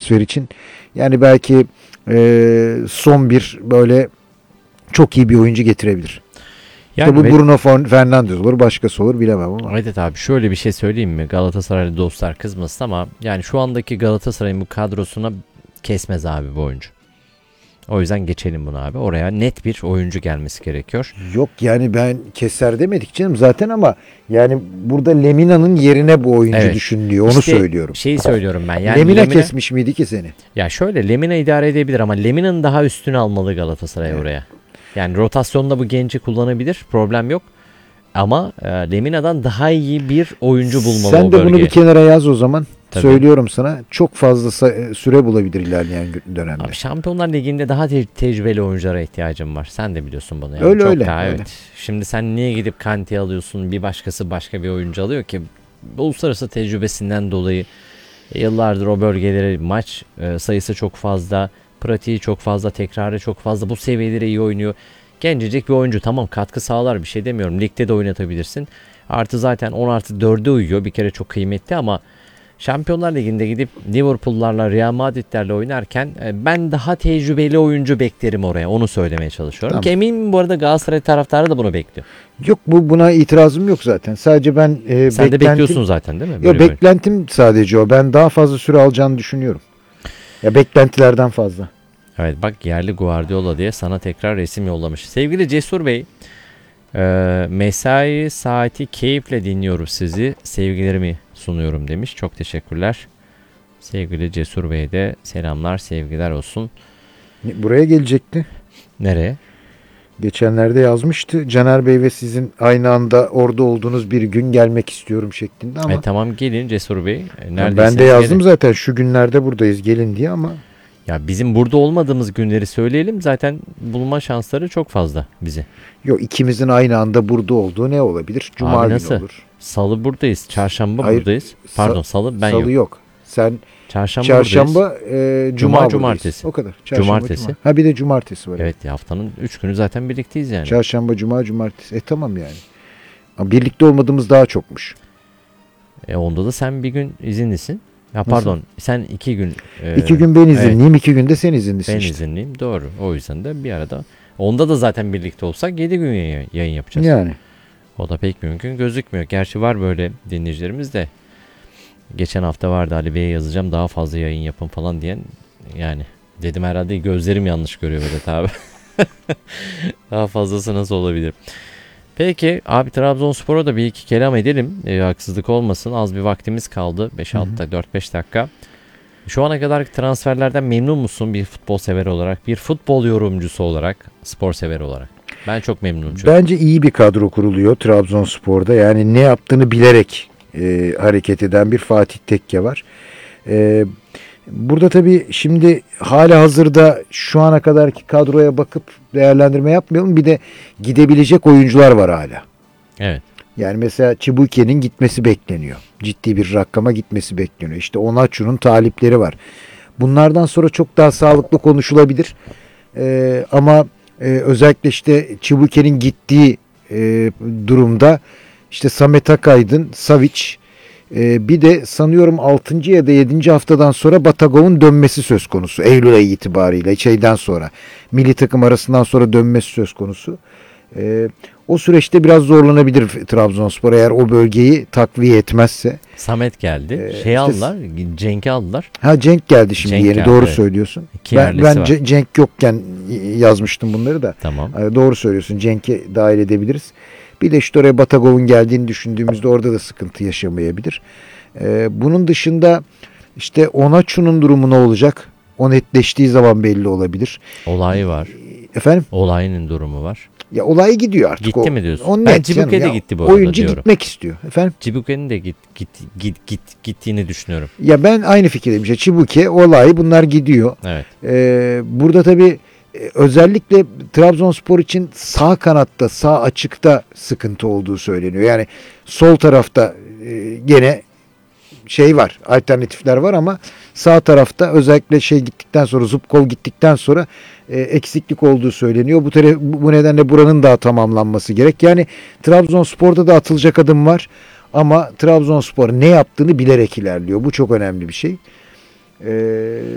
transfer için. Yani belki son bir böyle çok iyi bir oyuncu getirebilir. Yani İşte bu Bruno Fernandes olur, başkası olur bilemem ama. Evet abi, şöyle bir şey söyleyeyim mi? Galatasaraylı dostlar kızmasın ama yani şu andaki Galatasaray'ın bu kadrosuna kesmez abi bu oyuncu. O yüzden geçelim bunu abi. Oraya net bir oyuncu gelmesi gerekiyor. Yok yani ben keser demedik canım zaten ama yani burada Lemina'nın yerine bu oyuncu düşünülüyor. Onu İşte söylüyorum. Şeyi söylüyorum ben. Yani Lemina kesmiş miydi ki seni? Ya şöyle, Lemina idare edebilir ama Lemina'nın daha üstüne almalı Galatasaray oraya. Yani rotasyonda bu genci kullanabilir. Problem yok. Ama Lemina'dan daha iyi bir oyuncu bulmalı Sen o de bölgeye. bunu bir kenara yaz o zaman. Tabii. Söylüyorum sana. Çok fazla süre bulabilir ilerleyen dönemde. Abi Şampiyonlar Ligi'nde daha tecrübeli oyunculara ihtiyacım var. Sen de biliyorsun bunu. Yani. Öyle Çok öyle. daha, öyle. evet. Şimdi sen niye gidip Kante'yi alıyorsun? Bir başkası başka bir oyuncu alıyor ki uluslararası tecrübesinden dolayı yıllardır o bölgelere maç sayısı çok fazla, pratiği çok fazla, tekrarı çok fazla. Bu seviyelere iyi oynuyor. Gencecik bir oyuncu, tamam, katkı sağlar, bir şey demiyorum. Ligde de oynatabilirsin. Artı zaten 10+4'e uyuyor. Bir kere çok kıymetli ama Şampiyonlar Ligi'nde gidip Liverpool'larla, Real Madrid'lerle oynarken ben daha tecrübeli oyuncu beklerim oraya. Onu söylemeye çalışıyorum. Tamam. Ki eminim bu arada Galatasaray taraftarı da bunu bekliyor. Yok buna itirazım yok zaten. Sadece ben Sen de bekliyorsun zaten değil mi? Yok, beklentim sadece o. Ben daha fazla süre alacağını düşünüyorum. Ya beklentilerden fazla. Evet bak, yerli Guardiola diye sana tekrar resim yollamış. Sevgili Cesur Bey, mesai saati keyifle dinliyorum sizi. Sevgilerimi sunuyorum demiş. Çok teşekkürler. Sevgili Cesur Bey de selamlar, sevgiler olsun. Buraya gelecekti. Nereye? Geçenlerde yazmıştı. Caner Bey ve sizin aynı anda orada olduğunuz bir gün gelmek istiyorum şeklinde ama. Tamam, gelin Cesur Bey. Ben de yazdım zaten şu günlerde buradayız gelin diye ama. Ya bizim burada olmadığımız günleri söyleyelim, zaten bulma şansları çok fazla bizi. Yok, ikimizin aynı anda burada olduğu ne olabilir? Cuma Abi günü nasıl? olur. Salı buradayız, çarşamba Hayır, buradayız. Pardon, salı ben Salı yok. Sen Çarşamba Cuma cumartesi. O kadar. Cumartesi. Cuma. Ha bir de cumartesi var. Evet, haftanın 3 günü zaten birlikteyiz yani. Çarşamba, cuma, cumartesi. Tamam yani. Ama birlikte olmadığımız daha çokmuş. Onda da sen bir gün izinlisin. Ya pardon, Nasıl? sen 2 gün. 2 gün ben izinliyim, 2 gün de sen izinlisin Ben işte. izinliyim, doğru. O yüzden de bir arada. Onda da zaten birlikte olsak 7 gün yayın yapacağız. Yani. O da pek mümkün gözükmüyor. Gerçi var böyle dinleyicilerimiz de. Geçen hafta vardı, Ali Bey'e yazacağım daha fazla yayın yapın falan diyen. Yani dedim herhalde gözlerim yanlış görüyor Vedat abi. Daha fazlası nasıl olabilir? Peki abi, Trabzonspor'a da bir iki kelam edelim. Haksızlık olmasın. Az bir vaktimiz kaldı. 5-6 4-5 dakika. Şu ana kadar transferlerden memnun musun bir futbol sever olarak? Bir futbol yorumcusu olarak, spor sever olarak. Ben çok memnunum çünkü. Bence iyi bir kadro kuruluyor Trabzonspor'da. Yani ne yaptığını bilerek hareket eden bir Fatih Tekke var. Burada tabii şimdi hala hazırda şu ana kadarki kadroya bakıp değerlendirme yapmayalım. Bir de gidebilecek oyuncular var hala. Evet. Yani mesela Çibuke'nin gitmesi bekleniyor. Ciddi bir rakama gitmesi bekleniyor. İşte Onaçu'nun talipleri var. Bunlardan sonra çok daha sağlıklı konuşulabilir. Ama özellikle işte Çibuke'nin gittiği durumda işte Samet Akaydın, Savic, bir de sanıyorum 6. ya da 7. haftadan sonra Batagov'un dönmesi söz konusu. Eylül ayı itibariyle şeyden sonra. Milli takım arasından sonra dönmesi söz konusu. O süreçte biraz zorlanabilir Trabzonspor eğer o bölgeyi takviye etmezse. Samet geldi. İşte, aldılar. Cenk'i aldılar. Ha, Cenk geldi şimdi Cenk yeni. geldi, Doğru evet. söylüyorsun. İki Ben yerlisi var. Cenk yokken yazmıştım bunları da. Tamam. Doğru söylüyorsun. Cenk'i dahil edebiliriz. Bir de işte oraya Batagov'un geldiğini düşündüğümüzde orada da sıkıntı yaşamayabilir. Bunun dışında işte Onaçu'nun durumu ne olacak? O netleştiği zaman belli olabilir. Olayı var. Efendim? Olayının durumu var. Ya olay gidiyor artık. Gitti mi diyorsun? O Ben net Cibuke canım. de gitti bu arada oyuncu diyorum. gitmek istiyor. Efendim? Cibuke'nin de gittiğini düşünüyorum. Ya ben aynı fikirdeyim. İşte Cibuke, olay bunlar gidiyor. Evet. Burada tabii özellikle Trabzonspor için sağ kanatta, sağ açıkta sıkıntı olduğu söyleniyor. Yani sol tarafta gene şey var, alternatifler var ama sağ tarafta özellikle gittikten sonra, Zubkov gittikten sonra eksiklik olduğu söyleniyor. Bu nedenle buranın daha tamamlanması gerek. Yani Trabzonspor'da da atılacak adım var ama Trabzonspor ne yaptığını bilerek ilerliyor. Bu çok önemli bir şey.